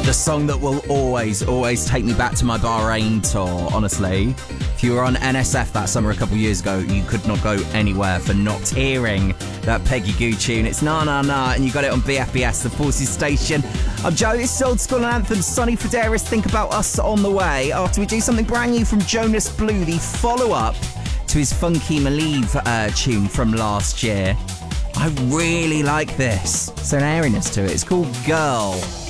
The song that will always take me back to my Bahrain tour, honestly. If you were on NSF that summer a couple years ago, you could not go anywhere for not hearing that Peggy Gou tune. It's Na Na Na, and you got it on BFBS, the Forces station. I'm Joe, this is Old School Anthem. Sonny Fodera, Think About Us on the way. After we do something brand new from Jonas Blue, the follow-up to his Funky Malieve tune from last year. I really like this. It's an airiness to it. It's called Girl.